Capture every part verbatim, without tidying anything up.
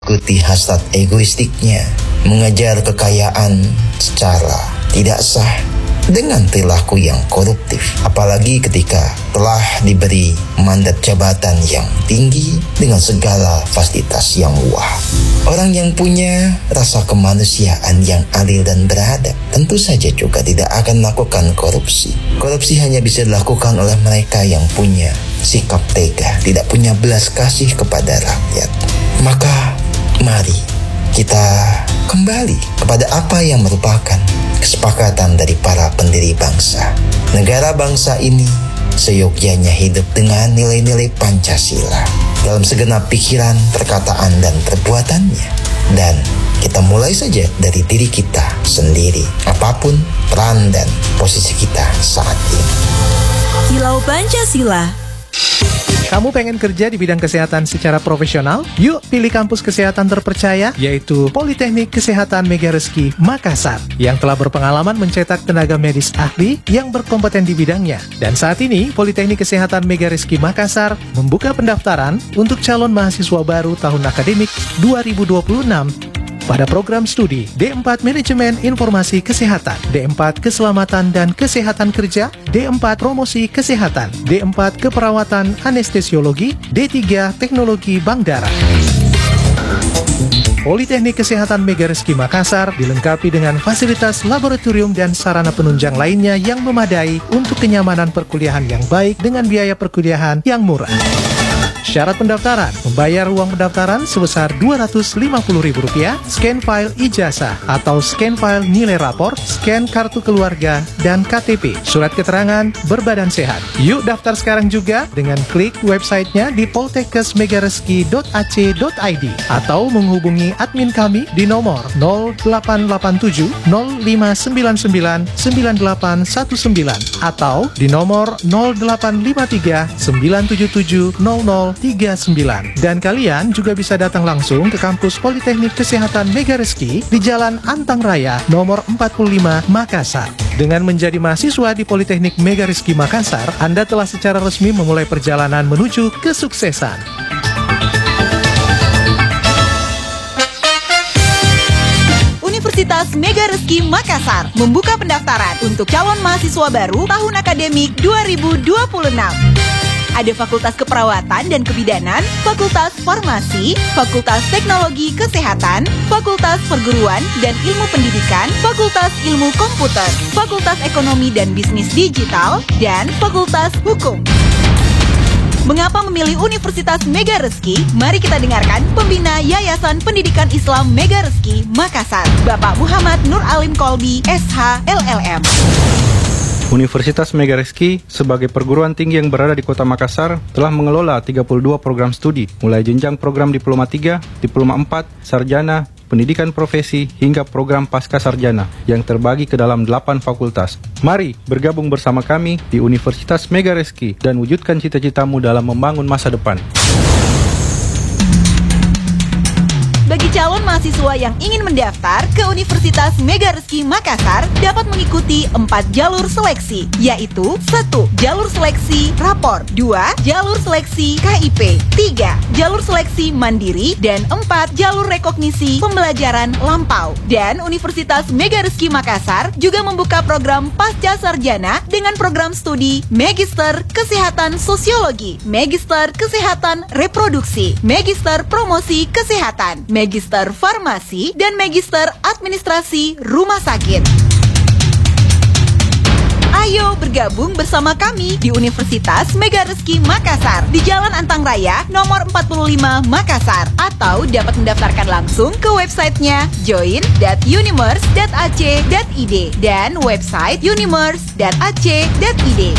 mengikuti hasrat egoistiknya, mengejar kekayaan secara tidak sah dengan perilaku yang koruptif, apalagi ketika telah diberi mandat jabatan yang tinggi dengan segala fasilitas yang wah. Orang yang punya rasa kemanusiaan yang adil dan beradab tentu saja juga tidak akan melakukan korupsi. Korupsi hanya bisa dilakukan oleh mereka yang punya sikap tega, tidak punya belas kasih kepada rakyat. Maka mari kita kembali kepada apa yang merupakan kesepakatan dari para pendiri bangsa. Negara bangsa ini seyogyanya hidup dengan nilai-nilai Pancasila dalam segenap pikiran, perkataan, dan perbuatannya. Dan kita mulai saja dari diri kita sendiri, apapun peran dan posisi kita saat ini. Kilau Pancasila. Kamu pengen kerja di bidang kesehatan secara profesional? Yuk pilih kampus kesehatan terpercaya, yaitu Politeknik Kesehatan Megarizky Makassar, yang telah berpengalaman mencetak tenaga medis ahli yang berkompeten di bidangnya. Dan saat ini, Politeknik Kesehatan Megarizky Makassar membuka pendaftaran untuk calon mahasiswa baru tahun akademik dua ribu dua puluh enam pada program studi D empat Manajemen Informasi Kesehatan, D empat Keselamatan dan Kesehatan Kerja, D empat Promosi Kesehatan, D empat Keperawatan Anestesiologi, D tiga Teknologi Bank Darah. Politeknik Kesehatan Megarizky Makassar dilengkapi dengan fasilitas laboratorium dan sarana penunjang lainnya yang memadai untuk kenyamanan perkuliahan yang baik dengan biaya perkuliahan yang murah. Syarat pendaftaran: membayar uang pendaftaran sebesar dua ratus lima puluh ribu rupiah, scan file ijazah atau scan file nilai rapor, scan kartu keluarga, dan K T P, surat keterangan berbadan sehat. Yuk daftar sekarang juga dengan klik websitenya di poltekkes megarizky dot a c dot i d atau menghubungi admin kami di nomor nol delapan delapan tujuh nol lima sembilan sembilan sembilan delapan satu sembilan atau di nomor nol delapan lima tiga sembilan tujuh tujuh nol nol tiga sembilan. Dan kalian juga bisa datang langsung ke kampus Politeknik Kesehatan Megarizky di Jalan Antang Raya nomor empat puluh lima Makassar. Dengan menjadi mahasiswa di Politeknik Megarizky Makassar, Anda telah secara resmi memulai perjalanan menuju kesuksesan. Universitas Megarizky Makassar membuka pendaftaran untuk calon mahasiswa baru tahun akademik dua ribu dua puluh enam. Ada Fakultas Keperawatan dan Kebidanan, Fakultas Farmasi, Fakultas Teknologi Kesehatan, Fakultas Perguruan dan Ilmu Pendidikan, Fakultas Ilmu Komputer, Fakultas Ekonomi dan Bisnis Digital, dan Fakultas Hukum. Mengapa memilih Universitas Megarizky? Mari kita dengarkan pembina Yayasan Pendidikan Islam Megarizky Makassar, Bapak Muhammad Nur Alim Kolbi, S H L L M. Universitas Megarizky sebagai perguruan tinggi yang berada di Kota Makassar telah mengelola tiga puluh dua program studi, mulai jenjang program Diploma tiga, Diploma empat, Sarjana, Pendidikan Profesi, hingga program Pasca Sarjana yang terbagi ke dalam delapan fakultas. Mari bergabung bersama kami di Universitas Megarizky dan wujudkan cita-citamu dalam membangun masa depan. Bagi calon mahasiswa yang ingin mendaftar ke Universitas Megarizky Makassar dapat mengikuti empat jalur seleksi, yaitu satu. Jalur seleksi rapor, dua. Jalur seleksi K I P, tiga. Jalur seleksi mandiri, dan empat. Jalur rekognisi pembelajaran lampau. Dan Universitas Megarizky Makassar juga membuka program Pasca Sarjana dengan program studi Magister Kesehatan Sosiologi, Magister Kesehatan Reproduksi, Magister Promosi Kesehatan, Magister Farmasi, dan Magister Administrasi Rumah Sakit. Ayo bergabung bersama kami di Universitas Megarizky Makassar di Jalan Antang Raya nomor empat puluh lima Makassar, atau dapat mendaftarkan langsung ke websitenya join dot unimers dot a c dot i d dan website unimers dot a c dot i d.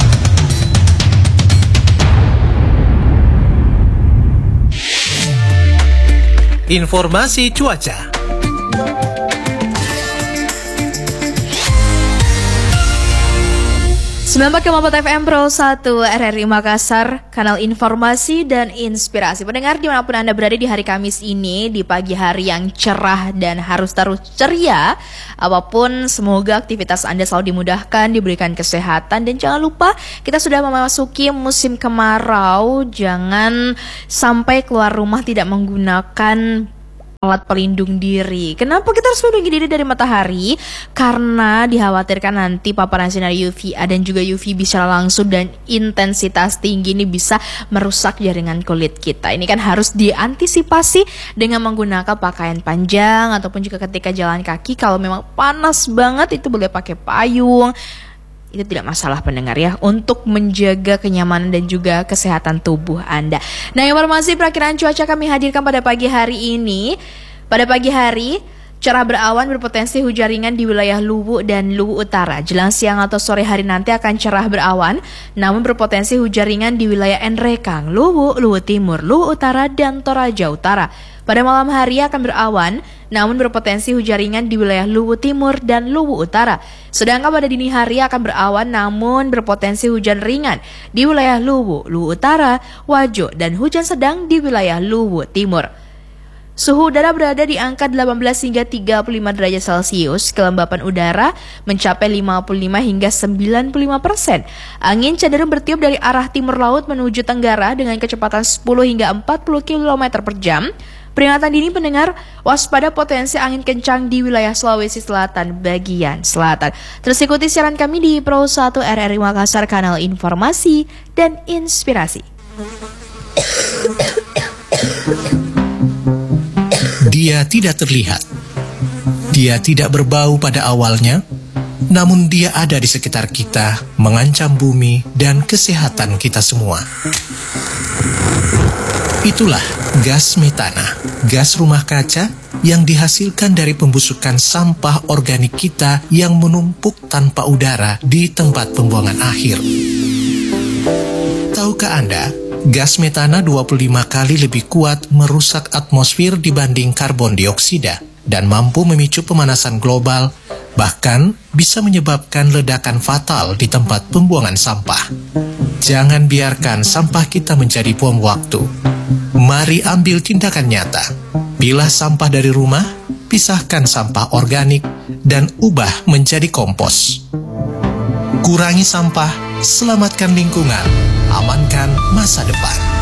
Informasi cuaca. sembilan puluh empat koma empat F M Pro satu R R I Makassar, kanal informasi dan inspirasi. Pendengar dimanapun Anda berada di hari Kamis ini, di pagi hari yang cerah dan harus terus ceria. Apapun, semoga aktivitas Anda selalu dimudahkan, diberikan kesehatan. Dan jangan lupa, kita sudah memasuki musim kemarau. Jangan sampai keluar rumah tidak menggunakan alat pelindung diri. Kenapa kita harus melindungi diri dari matahari? Karena dikhawatirkan nanti paparan sinar U V A dan juga U V B secara langsung dan intensitas tinggi ini bisa merusak jaringan kulit kita. Ini kan harus diantisipasi dengan menggunakan pakaian panjang ataupun juga ketika jalan kaki. Kalau memang panas banget itu boleh pakai payung. Itu tidak masalah pendengar ya, untuk menjaga kenyamanan dan juga kesehatan tubuh Anda. Nah, informasi perakiran cuaca kami hadirkan pada pagi hari ini. Pada pagi hari, cerah berawan berpotensi hujan ringan di wilayah Luwu dan Luwu Utara. Jelang siang atau sore hari nanti akan cerah berawan, namun berpotensi hujan ringan di wilayah Nrekang, Luwu, Luwu Timur, Luwu Utara, dan Toraja Utara. Pada malam hari akan berawan, namun berpotensi hujan ringan di wilayah Luwu Timur dan Luwu Utara. Sedangkan pada dini hari akan berawan, namun berpotensi hujan ringan di wilayah Luwu, Luwu Utara, Wajo, dan hujan sedang di wilayah Luwu Timur. Suhu udara berada di angka delapan belas hingga tiga puluh lima derajat Celcius, kelembapan udara mencapai lima puluh lima hingga sembilan puluh lima persen. Angin cenderung bertiup dari arah timur laut menuju tenggara dengan kecepatan sepuluh hingga empat puluh kilometer per jam. Peringatan dini pendengar, waspada potensi angin kencang di wilayah Sulawesi Selatan bagian selatan. Terus ikuti siaran kami di Pro satu R R I Makassar, kanal informasi dan inspirasi. Dia tidak terlihat. Dia tidak berbau pada awalnya, namun dia ada di sekitar kita, mengancam bumi dan kesehatan kita semua. Itulah gas metana, gas rumah kaca yang dihasilkan dari pembusukan sampah organik kita yang menumpuk tanpa udara di tempat pembuangan akhir. Tahukah Anda, gas metana dua puluh lima kali lebih kuat merusak atmosfer dibanding karbon dioksida dan mampu memicu pemanasan global, bahkan bisa menyebabkan ledakan fatal di tempat pembuangan sampah. Jangan biarkan sampah kita menjadi bom waktu. Mari ambil tindakan nyata. Pilah sampah dari rumah, pisahkan sampah organik, dan ubah menjadi kompos. Kurangi sampah, selamatkan lingkungan, amankan masa depan.